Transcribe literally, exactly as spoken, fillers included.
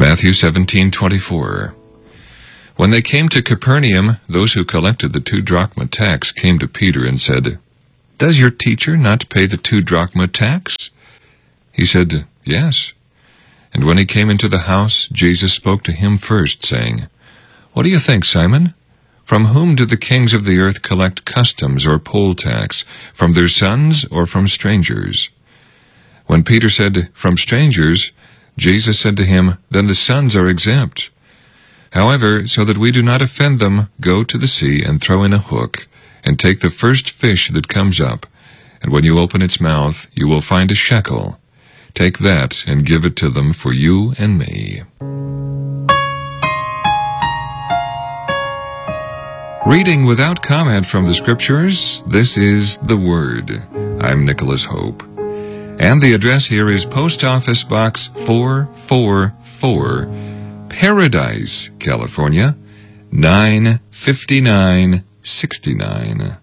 Matthew seventeen twenty-four. When they came to Capernaum, those who collected the two drachma tax came to Peter and said, "Does your teacher not pay the two drachma tax?" He said, "Yes." And when he came into the house, Jesus spoke to him first, saying, "What do you think, Simon? From whom do the kings of the earth collect customs or poll tax, from their sons or from strangers?" When Peter said, "From strangers," Jesus said to him, "Then the sons are exempt. However, so that we do not offend them, go to the sea and throw in a hook, and take the first fish that comes up, and when you open its mouth, you will find a shekel. Take that and give it to them for you and me." Reading without comment from the Scriptures, this is the Word. I'm Nicholas Hope. And the address here is Post Office Box four four four, Paradise, California, nine fifty-nine sixty-nine.